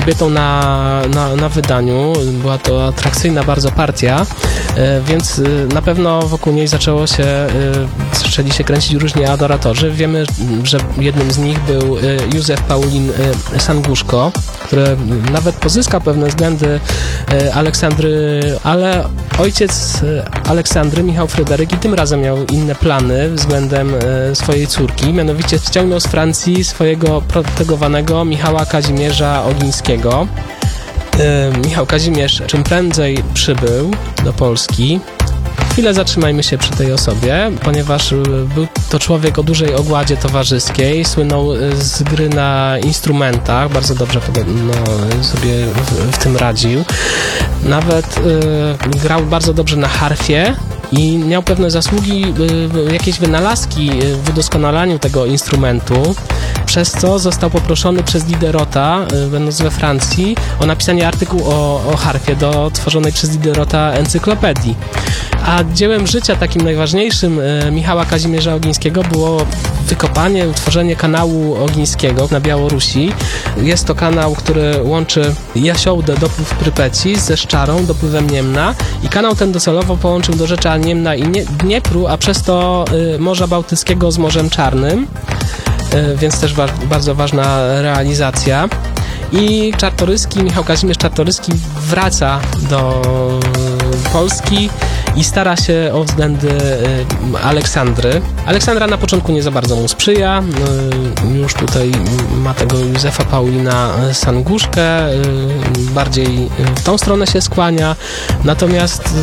kobietą na wydaniu. Była to atrakcyjna bardzo partia, więc na pewno wokół niej zaczęli się kręcić różni adoratorzy. Wiemy, że jednym z nich był Józef Paulin Sanguszko, który nawet pozyskał pewne względy Aleksandry, ale ojciec Aleksandry, Michał Fryderyk, i tym razem miał inne plany względem swojej córki. Mianowicie ściągnął z Francji swojego protegowanego Michała Kazimierza Ogińskiego. Michał Kazimierz czym prędzej przybył do Polski. Chwilę zatrzymajmy się przy tej osobie, ponieważ był to człowiek o dużej ogładzie towarzyskiej, słynął z gry na instrumentach, bardzo dobrze sobie w tym radził. Nawet grał bardzo dobrze na harfie i miał pewne zasługi, jakieś wynalazki w udoskonalaniu tego instrumentu, przez co został poproszony przez Diderota, będąc we Francji, o napisanie artykułu o harfie do tworzonej przez Diderota encyklopedii. A dziełem życia takim najważniejszym Michała Kazimierza Ogińskiego było wykopanie, utworzenie kanału Ogińskiego na Białorusi. Jest to kanał, który łączy Jasiołdę, dopływ Prypeci, ze Szczarą, dopływem Niemna, i kanał ten docelowo połączył dorzecza Niemna i Dniepru, a przez to Morza Bałtyckiego z Morzem Czarnym, więc też bardzo ważna realizacja. I Michał Kazimierz Czartoryski wraca do Polski i stara się o względy Aleksandry. Aleksandra na początku nie za bardzo mu sprzyja. Już tutaj ma tego Józefa Paulina Sanguszkę, bardziej w tą stronę się skłania. Natomiast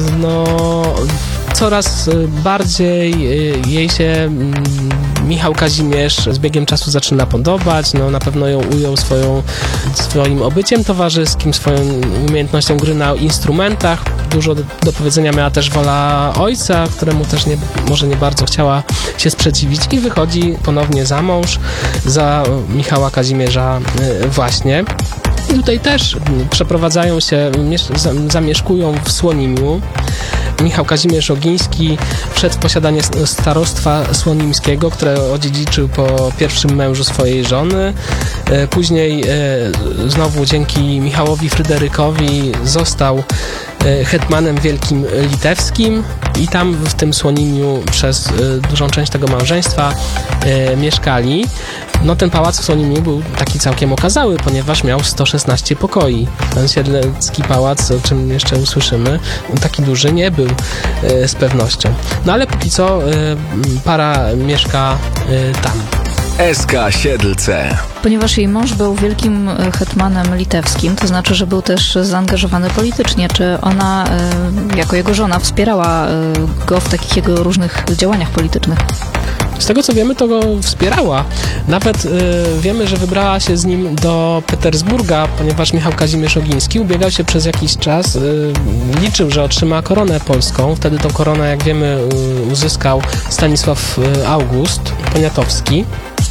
coraz bardziej jej się Michał Kazimierz z biegiem czasu zaczyna podobać. Na pewno ją ujął swoim obyciem towarzyskim, swoją umiejętnością gry na instrumentach. Dużo do powiedzenia miała też wola ojca, któremu też może nie bardzo chciała się sprzeciwić, i wychodzi ponownie za mąż, za Michała Kazimierza właśnie. I tutaj też przeprowadzają się, zamieszkują w Słonimiu. Michał Kazimierz Ogiński wszedł w posiadanie starostwa słonimskiego, które odziedziczył po pierwszym mężu swojej żony. Później znowu dzięki Michałowi Fryderykowi został hetmanem wielkim litewskim i tam w tym Słonimiu przez dużą część tego małżeństwa mieszkali. Ten pałac w Słonimiu był taki całkiem okazały, ponieważ miał 116 pokoi. Ten siedlecki pałac, o czym jeszcze usłyszymy, taki duży nie był z pewnością. Ale póki co para mieszka tam. SK Siedlce. Ponieważ jej mąż był wielkim hetmanem litewskim, to znaczy, że był też zaangażowany politycznie. Czy ona, jako jego żona, wspierała go w takich jego różnych działaniach politycznych? Z tego co wiemy, to go wspierała. Nawet wiemy, że wybrała się z nim do Petersburga, ponieważ Michał Kazimierz Ogiński ubiegał się przez jakiś czas, liczył, że otrzyma koronę polską. Wtedy tą koronę, jak wiemy, uzyskał Stanisław August Poniatowski. W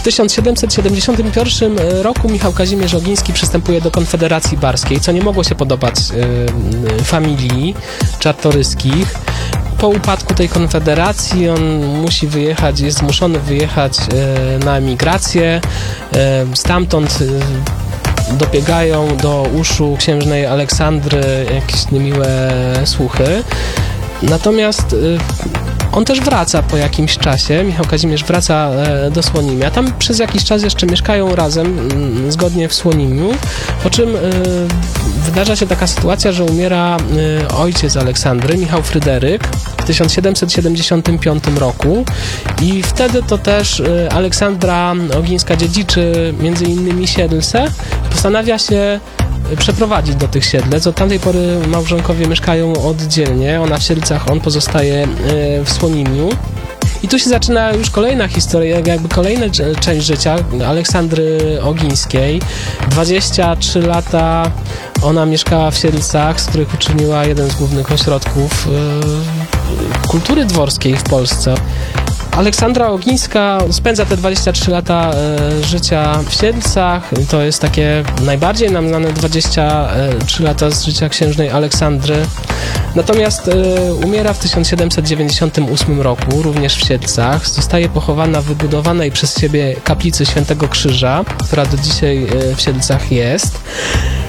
1771 roku Michał Kazimierz Ogiński przystępuje do Konfederacji Barskiej, co nie mogło się podobać familii Czartoryskich. Po upadku tej konfederacji on musi wyjechać, jest zmuszony wyjechać na emigrację. Stamtąd dobiegają do uszu księżnej Aleksandry jakieś niemiłe słuchy. Natomiast on też wraca po jakimś czasie, Michał Kazimierz wraca do Słonimia. Tam przez jakiś czas jeszcze mieszkają razem, zgodnie w Słonimiu, po czym wydarza się taka sytuacja, że umiera ojciec Aleksandry, Michał Fryderyk, w 1775 roku i wtedy to też Aleksandra Ogińska dziedziczy między innymi Siedlce, postanawia się przeprowadzić do tych Siedlec. Od tamtej pory małżonkowie mieszkają oddzielnie, ona w Siedlcach, on pozostaje w Słonimiu. I tu się zaczyna już kolejna historia, jakby kolejna część życia Aleksandry Ogińskiej. 23 lata ona mieszkała w Siedlcach, z których uczyniła jeden z głównych ośrodków kultury dworskiej w Polsce. Aleksandra Ogińska spędza te 23 lata życia w Siedlcach. To jest takie najbardziej nam znane 23 lata z życia księżnej Aleksandry. Natomiast umiera w 1798 roku, również w Siedlcach. Zostaje pochowana w wybudowanej przez siebie kaplicy Świętego Krzyża, która do dzisiaj w Siedlcach jest.